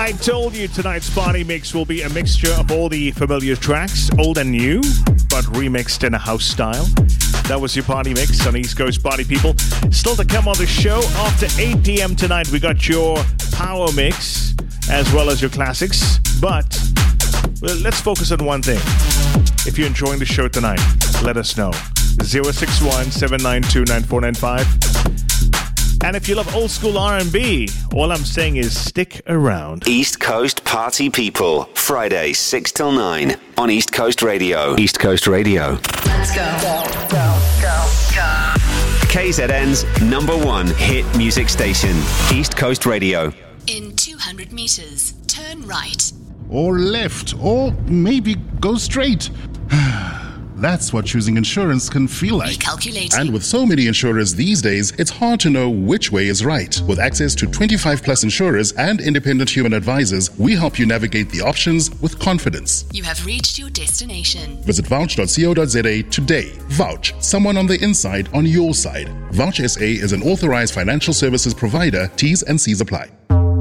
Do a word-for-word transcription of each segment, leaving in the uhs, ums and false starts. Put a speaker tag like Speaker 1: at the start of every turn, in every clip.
Speaker 1: I told you tonight's party mix will be a mixture of all the familiar tracks, old and new, but remixed in a house style. That was your party mix on East Coast Party People. Still to come on the show after eight p.m. tonight, we got your power mix as well as your classics. But well, let's focus on one thing. If you're enjoying the show tonight, let us know. zero six one, seven nine two, nine four nine five. And if you love old school R and B, all I'm saying is stick around.
Speaker 2: East Coast Party People, Friday, six till nine on East Coast Radio. East Coast Radio.
Speaker 3: Let's go. Go, go, go, go.
Speaker 2: K Z N's number one hit music station, East Coast Radio.
Speaker 4: In two hundred meters, turn right.
Speaker 5: Or left, or maybe go straight. That's what choosing insurance can feel like.
Speaker 4: Recalculating.
Speaker 5: And with so many insurers these days, it's hard to know which way is right. With access to twenty-five plus insurers and independent human advisors, we help you navigate the options with confidence.
Speaker 4: You have reached your destination.
Speaker 5: Visit vouch dot co dot za today. Vouch, someone on the inside on your side. Vouch S A is an authorized financial services provider. T's and C's apply.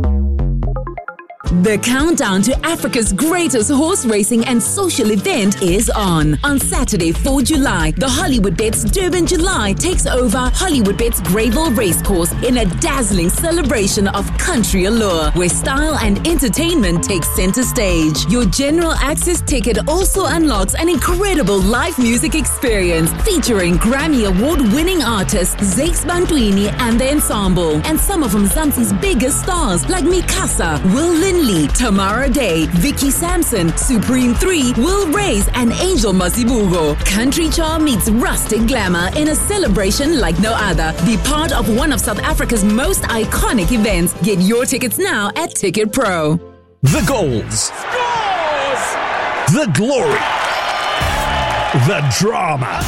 Speaker 6: The countdown to Africa's greatest horse racing and social event is on. On Saturday, the fourth of July, the Hollywood Bets Durban July takes over Hollywood Bets Greyville Racecourse in a dazzling celebration of country allure, where style and entertainment take center stage. Your general access ticket also unlocks an incredible live music experience featuring Grammy Award-winning artists Zakes Bantwini and the ensemble, and some of Mzansi's biggest stars like Mikasa, Will Linley, Tamara Day, Vicky Sampson, Supreme three, Will Reyes, and Angel Masibugo. Country charm meets rustic glamour in a celebration like no other. Be part of one of South Africa's most iconic events. Get your tickets now at Ticket Pro.
Speaker 7: The goals. Scores! The glory. The drama.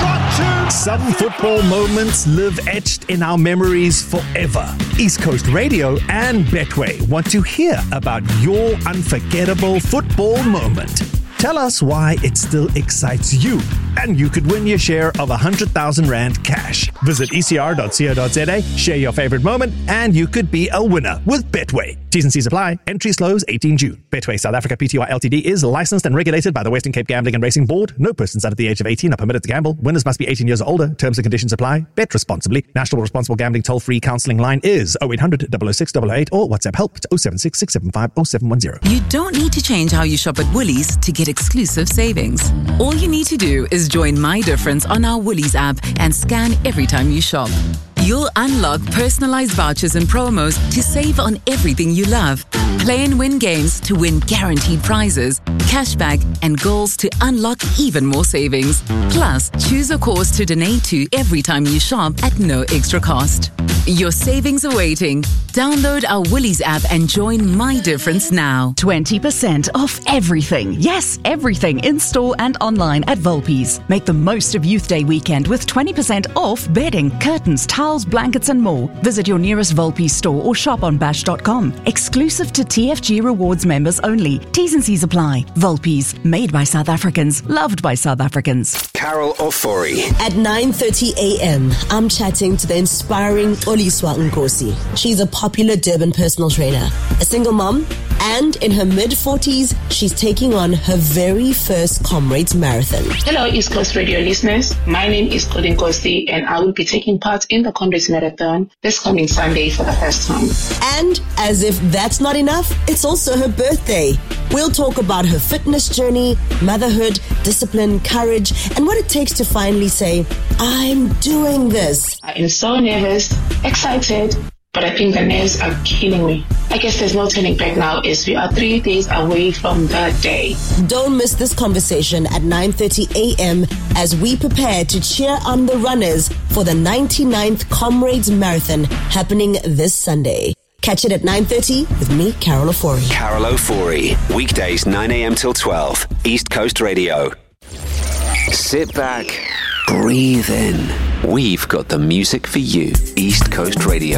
Speaker 7: Some football moments live etched in our memories forever. East Coast Radio and Betway want to hear about your unforgettable football moment. Tell us why it still excites you, and you could win your share of one hundred thousand Rand cash. Visit e c r dot co dot za, share your favorite moment, and you could be a winner with Betway. T's and C's apply. Entry slows eighteenth June. Betway South Africa Pty Ltd is licensed and regulated by the Western Cape Gambling and Racing Board. No persons under the age of eighteen are permitted to gamble. Winners must be eighteen years or older. Terms and conditions apply. Bet responsibly. National Responsible Gambling toll-free counselling line is oh eight hundred, double oh six, double oh eight or WhatsApp help to oh seven six, six seven five, oh seven one zero.
Speaker 6: You don't need to change how you shop at Woolies to get exclusive savings. All you need to do is join My Difference on our Woolies app and scan every time you shop. You'll unlock personalized vouchers and promos to save on everything you love. Play and win games to win guaranteed prizes, cashback, and goals to unlock even more savings. Plus, choose a cause to donate to every time you shop at no extra cost. Your savings are waiting. Download our Woolies app and join My Difference now.
Speaker 8: twenty percent off everything. Yes, everything in store and online at Volpe's. Make the most of Youth Day weekend with twenty percent off bedding, curtains, towels, blankets, and more. Visit your nearest Volpe's store or shop on bash dot com. Exclusive to T F G Rewards members only. T's and C's apply. Volpe's, made by South Africans, loved by South Africans.
Speaker 2: Carol Ofori.
Speaker 9: At nine thirty a.m., I'm chatting to the inspiring Oliswa Nkosi. She's a popular Durban personal trainer, a single mom, and in her mid-forties, she's taking on her very first Comrades Marathon.
Speaker 10: Hello, East Coast Radio listeners. My name is Colin Nkosi, and I will be taking part in the Comrades Marathon this coming Sunday for the first time.
Speaker 9: And as if that's not enough, it's also her birthday. We'll talk about her fitness journey, motherhood, discipline, courage, and what it takes to finally say, I'm doing this.
Speaker 10: I am so nervous, excited, but I think the nerves are killing me. I guess there's no turning back now as we are three days away from that day.
Speaker 9: Don't miss this conversation at nine thirty a.m. as we prepare to cheer on the runners for the ninety-ninth Comrades Marathon happening this Sunday. Catch it at nine thirty with me, Carol Ofori.
Speaker 2: Carol Ofori. Weekdays nine a.m. till twelve. East Coast Radio. Sit back. Breathe in. We've got the music for you. East Coast Radio.